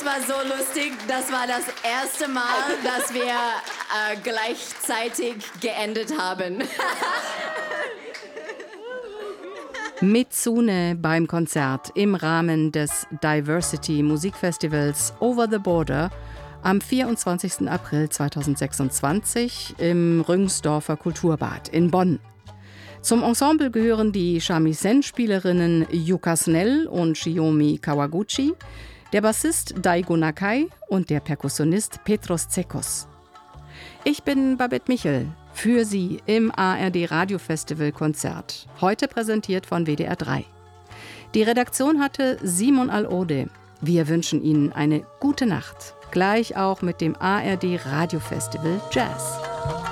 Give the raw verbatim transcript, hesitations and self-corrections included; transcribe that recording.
Das war so lustig. Das war das erste Mal, dass wir äh, gleichzeitig geendet haben. Mitsune beim Konzert im Rahmen des Diversity Musikfestivals Over the Border am vierundzwanzigsten April zweitausendsechsundzwanzig im Rüngsdorfer Kulturbad in Bonn. Zum Ensemble gehören die Shamisen-Spielerinnen Yuka Snell und Shiomi Kawaguchi, der Bassist Daigo Nakai und der Perkussionist Petros Tsekos. Ich bin Babette Michel, für Sie im A R D Radiofestival Konzert, heute präsentiert von W D R drei. Die Redaktion hatte Simon Al-Ode. Wir wünschen Ihnen eine gute Nacht, gleich auch mit dem A R D Radiofestival Jazz.